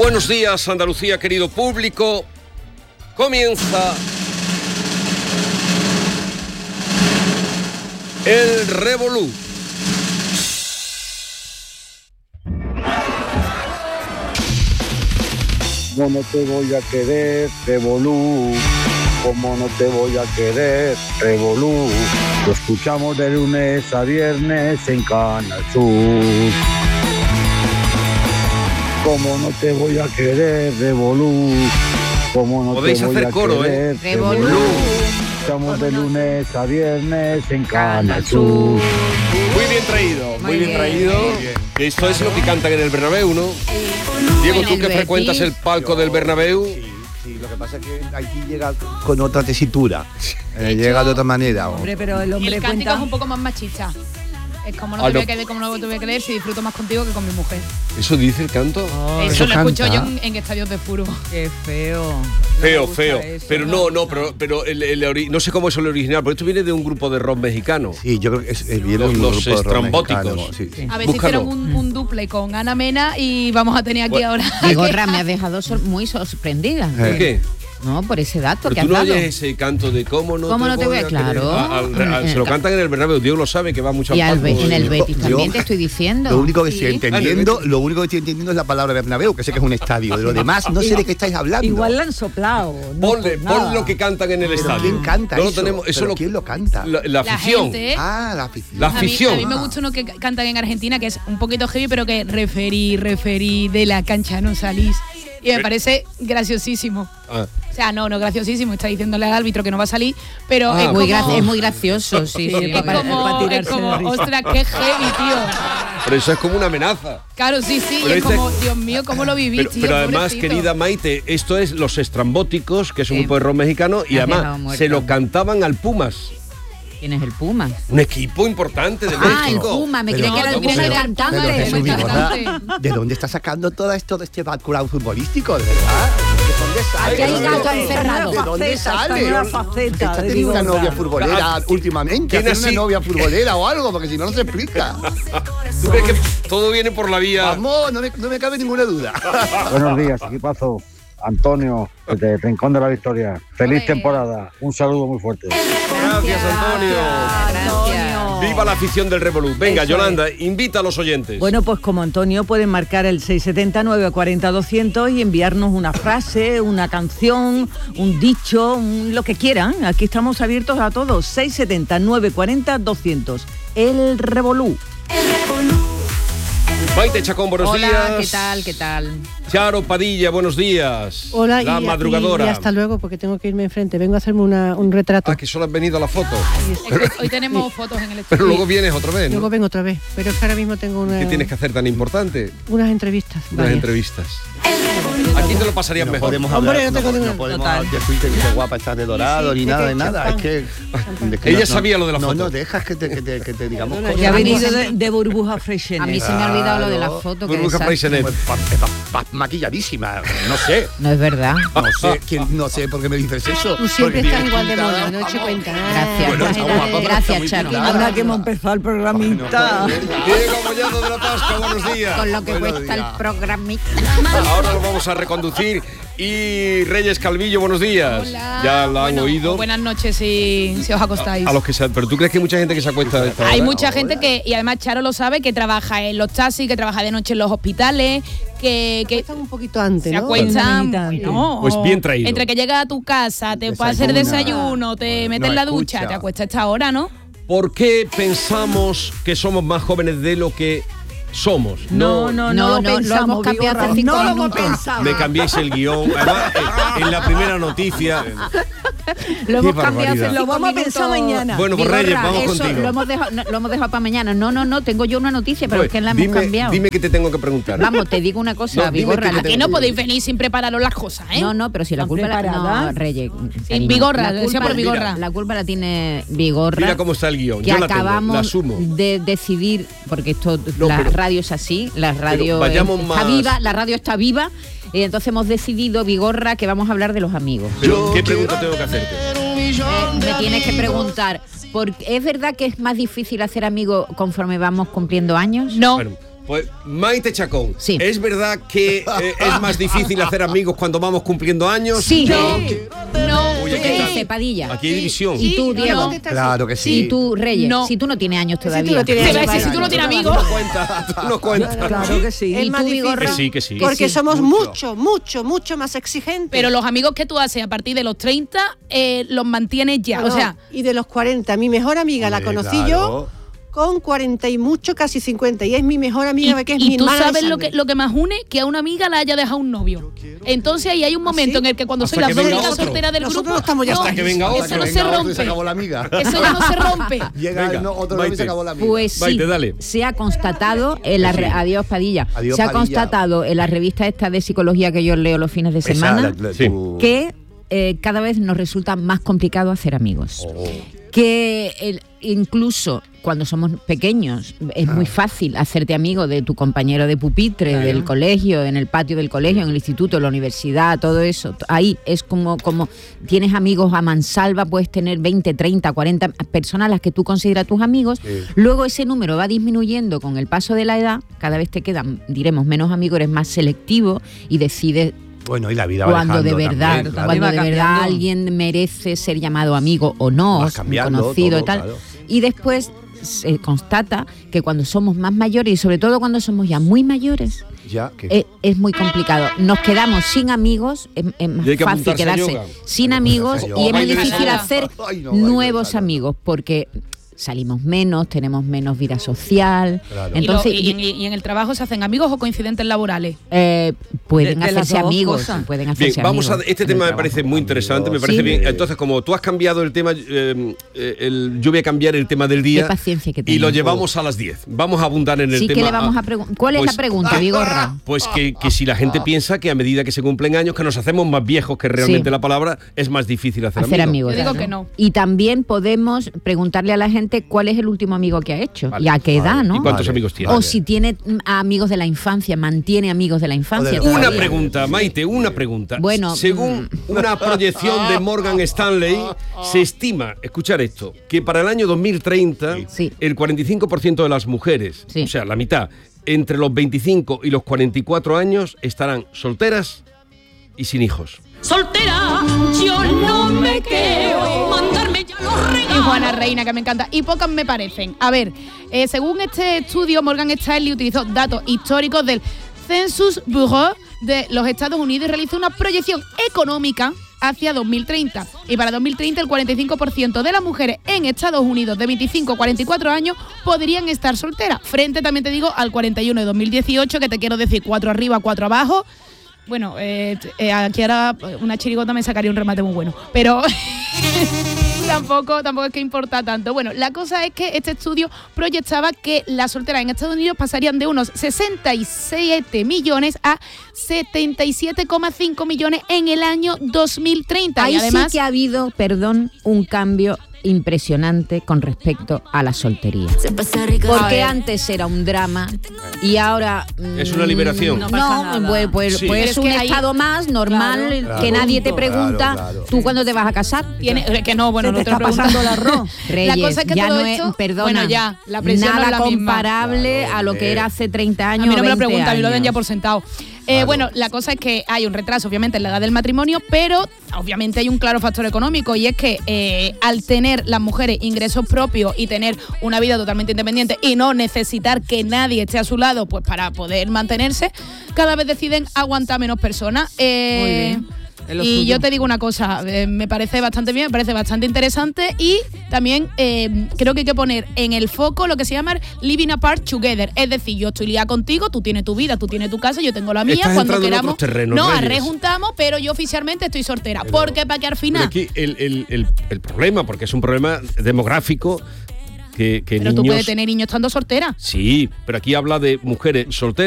Buenos días, Andalucía, querido público. Comienza el Revolú. Como no te voy a querer, Revolú. Como no te voy a querer, Revolú. Lo escuchamos de lunes a viernes en Canal Sur. Como no te voy a querer, Revolú. Como no podéis te voy hacer a coro, querer, Revolú. Estamos de lunes a viernes en Canal Sur. Muy bien traído, muy bien traído. Que esto es lo que cantan en el Bernabéu, ¿no? Diego, tú que frecuentas el palco del Bernabéu. Sí, lo que pasa es que aquí llega con otra tesitura, llega de otra manera. Hombre, pero el hombre el cántico cuenta... es un poco más machista. Es como no te voy a querer, como no te voy a querer, si disfruto más contigo que con mi mujer. ¿Eso dice el canto? Oh, eso lo escucho yo en estadios de fútbol. Qué feo. Feo. Eso, Pero no, no sé cómo es el original, pero esto viene de un grupo de rock mexicano. Sí, yo creo que viene Los un grupo de rock estrambóticos. mexicano, sí. A ver Búscalo. si hicieron un duple con Ana Mena y vamos a tener aquí ahora. Vigorra, me has dejado muy sorprendida. ¿Por qué? No, por ese dato Pero que tú has no dado. oyes ese canto de cómo no te voy a querer. Claro. Se lo cantan en el Bernabéu, Dios lo sabe, que va mucho Y al palco. en el Betis Yo- también te estoy diciendo. Lo único que estoy entendiendo es la palabra Bernabéu, que sé que es un estadio. De lo demás, no sé de qué estáis hablando. Igual la han soplado. No Pon lo que cantan en el ¿Pero estadio. quién canta No lo eso? tenemos, eso ¿Pero lo, quién lo canta? La afición. gente, Ah, la afición. La A mí, afición. a mí me gusta uno que cantan en Argentina, que es un poquito heavy, pero que referí, de la cancha no salís. Y me parece graciosísimo. Ah. O sea, no graciosísimo, está diciéndole al árbitro que no va a salir, pero es muy gracioso, sí. es para como, tirarse de risa. ostras, qué heavy, tío. Pero eso es como una amenaza. Claro, sí, Pero es como, Dios mío, ¿cómo lo vivís, tío? Pero además, pobrecito. querida Maite, esto es Los Estrambóticos, que es un Sí. grupo de rock mexicano, y Me has dejado además muerto. se lo cantaban al Pumas, ¿Quién es el Puma? un equipo importante de Ah, el México. Puma, me Pero creía que era no, el pero- cantante. Pero Jesús muy Vigorra, cantante. ¿de dónde está sacando todo esto de este background futbolístico? ¿De verdad? ¿De dónde sale? Aquí hay ¿De gato dónde- encerrado. ¿De dónde sale? Una faceta ¿Está de teniendo una Vigorra. novia futbolera últimamente? ¿Tiene ¿Tiene una así? novia futbolera o algo? Porque si no, no se explica. ¿Tú crees que todo viene por la vía? Vamos, no me cabe ninguna duda. Buenos días, equipazo. Antonio, desde Rincón de la Victoria. Feliz Ole. temporada. Un saludo muy fuerte. Gracias, Antonio. Gracias. Viva la afición del Revolú. Venga, Eso Yolanda, invita a los oyentes. Bueno, pues como Antonio pueden marcar el 679 40 200 y enviarnos una frase, una canción, un dicho, lo que quieran. Aquí estamos abiertos a todos. 679 40 200. El Revolú. Maite Chacón, buenos Hola, días. ¿qué tal? Charo Padilla, buenos días. Hola, La y madrugadora. hasta luego, porque tengo que irme enfrente. Vengo a hacerme un retrato. Ah, que solo has venido a la foto. Es que hoy tenemos fotos en el estudio. Pero luego vienes otra vez, ¿no? Luego vengo otra vez, pero es que ahora mismo tengo ¿Qué tienes que hacer tan importante? unas entrevistas. Unas varias. entrevistas. Aquí te lo pasarías No mejor. podemos Hombre, hablar, no tengo no ninguna- podemos Total. hablar de fuiste que guapa, estás de dorado, Sí, ni sí, nada de de nada. champán. Es que Ella no- sabía lo de la foto. No, dejas que te digamos Perdona, cosas. Que ha a mí venido se de burbuja Freixenet. A mí se me ha olvidado lo de la Claro. foto. Que Burbuja desastre. Freixenet. Pues, maquilladísima, no sé. No es verdad. No sé por qué me dices eso. Tú siempre Porque estás vienes igual de pintada, mona, no he hecho vamos. cuenta. Gracias. Bueno, está guapa, pero está Gracias, muy Charo. pintada. Anda que hemos empezado el programita. Diego Mollado de la Tasca, buenos días. Con lo que Buenos cuesta días. el programita. Ahora lo vamos a reconducir. Y Reyes Calvillo, buenos días. Hola. Ya la han Bueno, oído. Buenas noches si os acostáis. A los que pero tú crees que hay mucha gente que se acuesta a esta Hay hora? mucha gente que, y además Charo lo sabe, que trabaja en los taxis, que trabaja de noche en los hospitales, que Están un poquito antes, se ¿no? acuestan. Una horita No, Pues bien traído. Entre que llega a tu casa, te puede hacer desayuno, te metes en la ducha, escucha. te acuestas a esta hora, ¿no? ¿Por qué pensamos que somos más jóvenes de lo que somos? No, No, lo lo pensamos, hemos cambiado hace Vigorra. 5 No lo hemos minutos. pensado. Me cambiáis el guión. Además, en la primera noticia. Lo hemos Qué cambiado hace barbaridad. Lo 5 vamos a minutos. pensar mañana. Bueno, pues Vigorra, Reyes, vamos eso contigo. lo hemos dejado para mañana. No, tengo yo una noticia, pero es que la hemos cambiado. Dime que te tengo que preguntar. Vamos, te digo una cosa, No, dime Vigorra. que la te Que tengo no podéis venir sin prepararos las cosas, ¿eh? No, pero si la ¿Están culpa la preparadas? no, Reyes. Sí, cariño, Vigorra, la lo decía por culpa- Vigorra. La culpa la tiene Vigorra. Mira cómo está el guión. Que Yo la tengo, acabamos la asumo. de decidir, porque esto, No, la pero- radio es así, la radio vayamos está más- viva, la radio está viva, y entonces hemos decidido, Vigorra, que vamos a hablar de los amigos. Pero, ¿qué pregunta tengo que hacerte? Me tienes que preguntar, ¿es verdad que es más difícil hacer amigos conforme vamos cumpliendo años? No. Bueno, Pues Maite Chacón, Sí. ¿es verdad que es más difícil hacer amigos cuando vamos cumpliendo años? Sí. No. Uy, aquí ¿Qué está- dice Padilla? Aquí hay división. ¿Y tú, Diego? no. Claro que sí. ¿Y tú, Reyes? No. Si tú no tienes años tú todavía. no tienes Te años. va a decir, si tú no tienes amigos. Tú no cuentas. Claro que sí. Es ¿Y más tú, difícil. Vigorra? Que sí. Porque sí, somos mucho. mucho más exigentes. Pero los amigos que tú haces a partir de los 30 los mantienes ya. No, O sea, y de los 40, mi mejor amiga la Hombre, conocí claro. yo con 40 y mucho, casi 50, y es mi mejor amiga, que es mi y tú hermana de sabes sangre. lo que más une, que a una amiga la haya dejado un novio. Entonces ahí hay un momento en el que cuando Hasta soy la que venga única otro. soltera del Nosotros grupo, no estamos ya hasta que venga otro. eso no Que se venga otro y rompe. se acabó la amiga. Eso ya no se rompe. Llega Venga, otro Maite. novio y se acabó la amiga. Pues sí, Maite, dale. se ha constatado en la adiós Padilla, Adiós, se ha Padilla. constatado en la revista esta de psicología que yo leo los fines de Esa, semana Sí. que cada vez nos resulta más complicado hacer amigos. Que incluso cuando somos pequeños es muy fácil hacerte amigo de tu compañero de pupitre, del colegio, en el patio del colegio, en el instituto, en la universidad, todo eso. Ahí es como tienes amigos a mansalva, puedes tener 20, 30, 40 personas a las que tú consideras tus amigos. Sí. Luego ese número va disminuyendo con el paso de la edad, cada vez te quedan, diremos, menos amigos, eres más selectivo y decides Bueno, y la vida va cuando de dejando verdad, también, claro. cuando Va de verdad cambiando. alguien merece ser llamado amigo o no, Va cambiando conocido todo, y tal. claro. Y después se constata que cuando somos más mayores y sobre todo cuando somos ya muy mayores, Ya, que es muy complicado. Nos quedamos sin amigos, es más Y hay que fácil apuntarse a quedarse yoga. sin amigos yoga. y es muy Baile de difícil sala. hacer Ay, no, baile de nuevos sala. amigos porque salimos menos, tenemos menos vida social. Claro. Entonces, y en el trabajo se hacen amigos o coincidentes laborales. pueden de las hacerse dos amigos. cosas. Pueden Bien, hacerse vamos a. amigos Este en el tema me trabajo. parece muy interesante, me parece Sí. bien. Entonces, como tú has cambiado el tema, yo voy a cambiar el tema del día. Qué paciencia que y lo tenemos. llevamos a las 10. Vamos a abundar en el Sí, tema. ¿qué le vamos a preguntar? ¿Cuál es la pregunta, Vigorra? Pues que si la gente piensa que a medida que se cumplen años, que nos hacemos más viejos que realmente Sí. la palabra, es más difícil hacer amigos. Yo digo que no. Y también podemos preguntarle a la gente cuál es el último amigo que ha hecho Vale. y a qué edad, ¿no? ¿Y cuántos Vale. amigos tiene? O si tiene amigos de la infancia, mantiene amigos de la infancia. O de- Una todavía. pregunta, Maite, una pregunta. Bueno, según una proyección de Morgan Stanley, se estima, escuchar esto, que para el año 2030 Sí. el 45% de las mujeres, Sí. o sea, la mitad, entre los 25 y los 44 años estarán solteras y sin hijos. Soltera, yo no me quiero mandarme ya los Y regalos. Juana Reina, que me encanta. Y pocas me parecen. A ver, según este estudio, Morgan Stanley utilizó datos históricos del Census Bureau de los Estados Unidos y realizó una proyección económica hacia 2030. Y para 2030 el 45% de las mujeres en Estados Unidos de 25 a 44 años podrían estar solteras. Frente, también te digo, al 41 de 2018, que te quiero decir 4 arriba, 4 abajo. Bueno, aquí ahora una chirigota me sacaría un remate muy bueno. Pero tampoco es que importa tanto. Bueno, la cosa es que este estudio proyectaba que las solteras en Estados Unidos pasarían de unos 67 millones a 77,5 millones en el año 2030. Ahí y además, sí que ha habido, perdón, un cambio impresionante con respecto a la soltería. A Porque ver. antes era un drama y ahora Es una liberación. No pasa nada. pues Sí. es Pero un es que hay- estado más normal Claro. que nadie te Claro, pregunta claro. tú cuándo te vas a casar. tiene que no, bueno, Se no te te lo está pregunto. pasando el arroz. Reyes, la cosa es que ya todo no esto, es, perdona, bueno, ya, la presión nada no es la misma. comparable Claro, a lo que hombre. era hace 30 A años. mí no me lo 20 preguntan, y lo den ya años. por sentado. Claro. Bueno, la cosa es que hay un retraso, obviamente, en la edad del matrimonio, pero obviamente hay un claro factor económico y es que al tener las mujeres ingresos propios y tener una vida totalmente independiente y no necesitar que nadie esté a su lado pues para poder mantenerse, cada vez deciden aguantar menos personas. Muy bien. Es lo Y suyo. yo te digo una cosa, me parece bastante bien, me parece bastante interesante y también creo que hay que poner en el foco lo que se llama living apart together. Es decir, yo estoy liada contigo, tú tienes tu vida, tú tienes tu casa, yo tengo la mía. Estás Cuando entrando en queramos, otros terrenos, nos Reyes. rejuntamos, pero yo oficialmente estoy soltera. Porque para que al Pero final... aquí el problema, porque es un problema demográfico, que Pero tú niños... puedes tener niños estando soltera. Sí, pero aquí habla de mujeres solteras